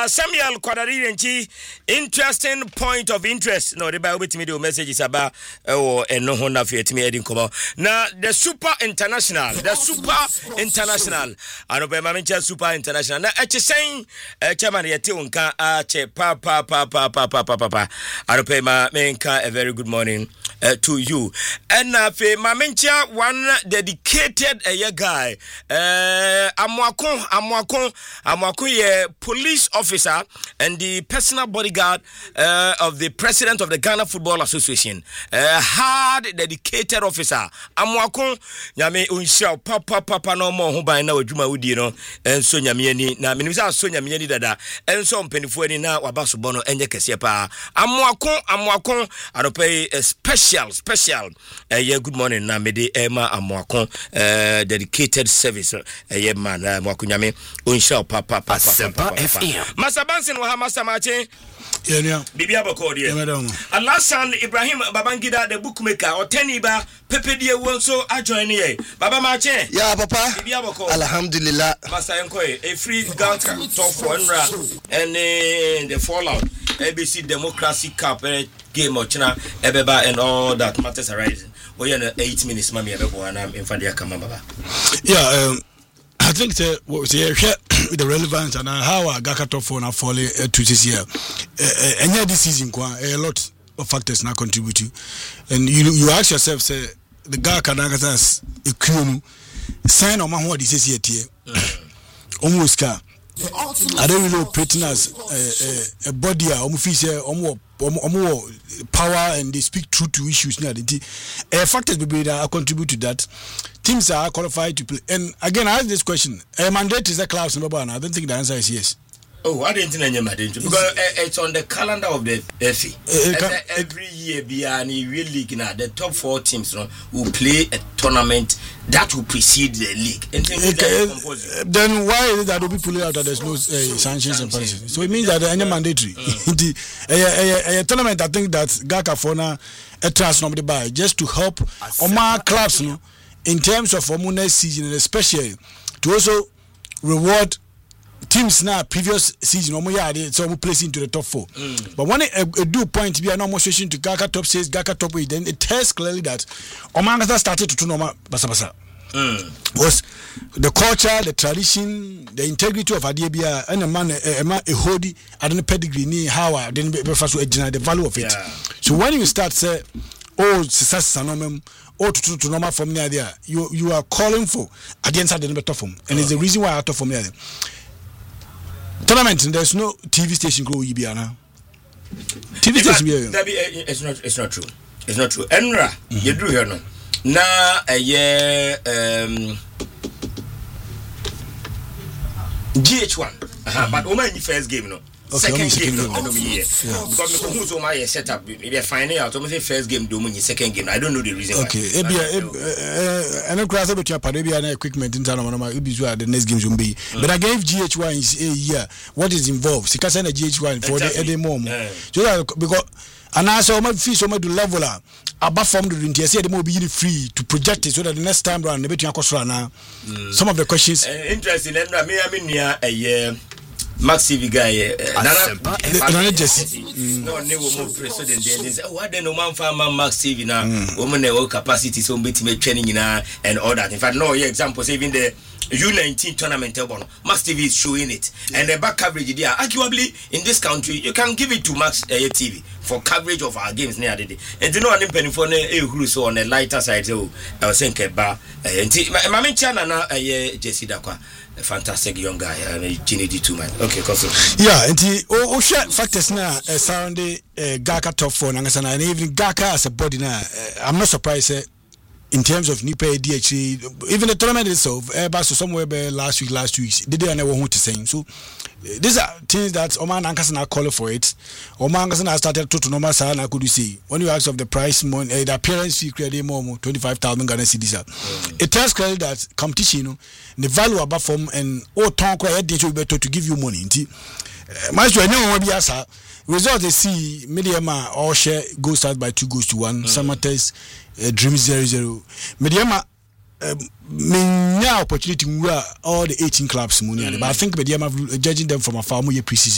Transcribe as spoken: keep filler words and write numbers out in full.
Samuel Kwadari interesting point of interest. No, the Bible to me the message is about oh and no Honda Fiat me heading come. Now the super international, the super international. I know my super international. Now at saying uh chairman yeti unka ache pa pa pa pa pa pa pa pa. I know my menka a very good morning uh, to you. And uh my mencha one dedicated a uh, guy. Uh Amwakon Amwakon Amwakon ye police officer and the personal bodyguard uh, of the president of the Ghana Football Association, uh, hard dedicated officer. Amwakon nyame unsha papa papa no mo ho ban na wadwuma wudi no enso nyame ani na menimisa so nyame ani dada enso mpenifo ani na wabaso bono enye kese pa. Amwakon Amwakon arope uh, special special uh, yeah, good morning na mede ema Amwakon uh, dedicated service uh, yeah, man uh, Amwakon nyame unsha papa papa papa F M. Masa Bansin wa Masa Mache. Yeah, yeah. Bibi abako die. Alasan Ibrahim Babangida the bookmaker or Teniba Pepe die wonso ajoin here. Baba Mache. Yeah, papa. Bibi abako. Alhamdulillah. Masa Enkoy a free Ghana top one and uh, the fallout A B C Democracy Cup uh, game of China Ebeba and all that matters arising. We are eight minutes mami ebebo and I'm in Fandia Kama Baba. Yeah, um I think the what was here with the relevance and how our Gaka top four now fall uh, to this year. Uh, and yeah, this season, a lot of factors now contribute to. And you you ask yourself, say the Gaka Nagatas a kunu sign on my what this is here. Almost car. I don't really operating as a, a, a body, almost power, and they speak true to issues. A factors that contribute to that. Teams are qualified to play. And again, I ask this question: a mandate is a clause number one. I don't think the answer is yes. Oh, I didn't think mandate because uh, it's on the calendar of the F I. Uh, every year, Biani real league now the top four teams no, will play a tournament that will precede the league. And uh, then why is it that will be pulling out that there's no uh, sanctions and punishments? So it means that any mandatory. A tournament, I think that Gaka Fona a transformed by just to help Omar clubs, no, in terms of Omune's season, and especially to also reward teams now previous season omo so we place into the top four. Mm. But when a, a do point be an almost switching to Gaka top six, Gaka top eight, then it tells clearly that Omangasa started to turn normal basa basa. Mm. Was the culture, the tradition, the integrity of Adiebia and a man a man a hodi I don't pedigree ni how then be first the value of it. Yeah. So when you start say oh success anomem or to to normal from near there, you you are calling for against the better form. And it's the reason why I top from there. Tournament, there's no T V station grow Ibiana. T V station it's not it's not true. It's not true. Enra, mm-hmm. You drew here no. Na a year um G H one. Uh-huh. But Oma in the first game no. Okay, second game no no year. Because me who's Oma set up if finding out Oma say first game do money second game. I don't know the reason okay. why. Okay. Ebia and cross about your parabia and equipment in town on my the next game will be. Mm. But I gave G H one is a year. What is involved? Sika send a G H one for exactly. the more. Yeah. So that because and also Oma fee so much to level up above from the India say the more be free to project it so that the next time round the between now. Some of the questions uh, interesting and me I mean yeah a year Max T V guy, Nana Jesse. No, never more president. They say, "What the no man farmer Max T V now? Woman have capacity so bit me training na and all that." In fact, no, yeah, example, even the U nineteen tournament, Max T V is showing it, and the back coverage there. Arguably, in this country, you can give it to Max uh, T V for coverage of our games near the day. And you know, I'm penny for who so on the lighter side. So I was saying, "Ba, and my main channel now, Jesse Dakwa." A fantastic young guy, I mean, Gini D two man. Okay, Koso. Yeah, and the oh, share factors now surround the Gaka top four, and even Gaka as a body now. I'm not surprised uh, in terms of Nipe D H E, even the tournament itself, Airbus so somewhere last week, last week, they didn't know what to say. So these are things that Oman Ankasan are calling for it. Oman Ankasan has started to normal sana could you see when you ask of the price money, uh, the appearance fee create more twenty-five thousand Ghana cedis. Mm. It tells clearly that competition, you know, the value above from and all talk to better to give you money. My no be as result they see Mediama all share goes out by two goes to one. Mm. Summer test uh, dream zero zero. Mediama me now opportunity all the eighteen clubs money, mm. but I think Mediama judging them from a far more pre-season.